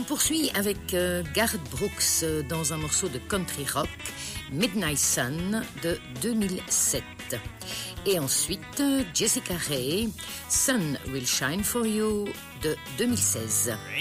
poursuit avec Garth Brooks dans un morceau de country rock, Midnight Sun de 2007. Et ensuite, Jessica Rae, Sun Will Shine For You de 2016.